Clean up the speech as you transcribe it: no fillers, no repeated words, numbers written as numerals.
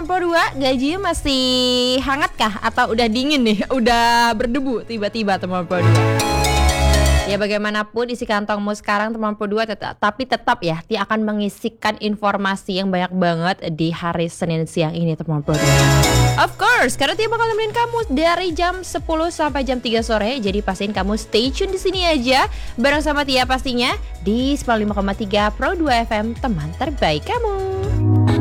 teman Pro 2, gajinya masih hangat kah? Atau udah dingin nih? Udah berdebu tiba-tiba teman Pro 2? Ya bagaimanapun isi kantongmu sekarang teman Pro 2 tapi tetap ya dia akan mengisikan informasi yang banyak banget di hari Senin siang ini teman Pro 2. Of course, karena dia bakal nemenin kamu dari jam 10 sampai jam 3 sore. Jadi pastiin kamu stay tune di sini aja bareng sama Tia pastinya di 95,3 Pro 2 FM, teman terbaik kamu.